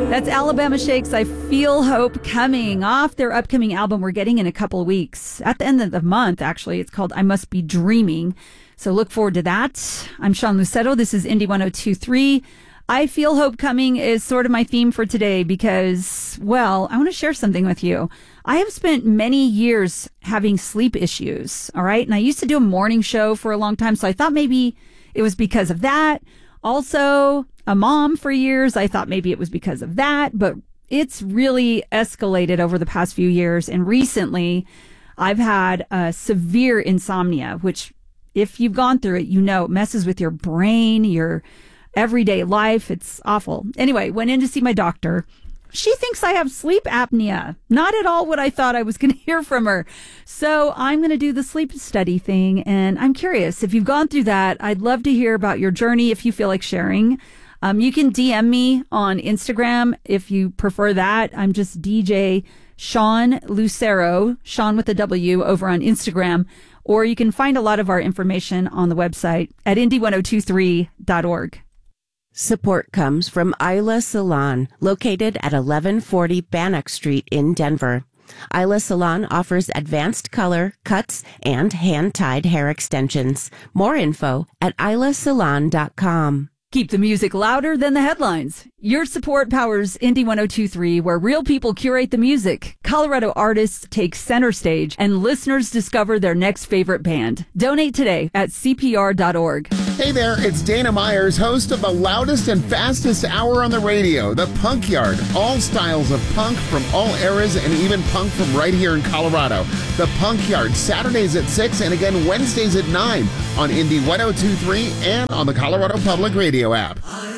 That's Alabama Shakes. I Feel Hope coming off their upcoming album we're getting in a couple of weeks. At the end of the month, actually. It's called I Must Be Dreaming. So look forward to that. I'm Sean Lucetto. This is Indie 102.3. I Feel Hope coming is sort of my theme for today because, well, I want to share something with you. I have spent many years having sleep issues, all right? And I used to do a morning show for a long time, so I thought maybe it was because of that. Also, a mom for years, I thought maybe it was because of that, but it's really escalated over the past few years. And recently, I've had severe insomnia, which if you've gone through it, you know it messes with your brain, your everyday life. It's awful. Anyway, went in to see my doctor. She thinks I have sleep apnea. Not at all what I thought I was going to hear from her. So I'm going to do the sleep study thing. And I'm curious if you've gone through that. I'd love to hear about your journey if you feel like sharing. You can DM me on Instagram if you prefer that. I'm just DJ Sean Lucero, Sean with a W, over on Instagram. Or you can find a lot of our information on the website at indie1023.org. Support comes from Isla Salon, located at 1140 Bannock Street in Denver. Isla Salon offers advanced color, cuts, and hand-tied hair extensions. More info at islasalon.com. Keep the music louder than the headlines. Your support powers Indie 102.3, where real people curate the music, Colorado artists take center stage, and listeners discover their next favorite band. Donate today at CPR.org. Hey there, it's Dana Myers, host of the loudest and fastest hour on the radio, The Punk Yard. All styles of punk from all eras and even punk from right here in Colorado. The Punk Yard, Saturdays at 6 and again Wednesdays at 9 on Indie 102.3 and on the Colorado Public Radio app.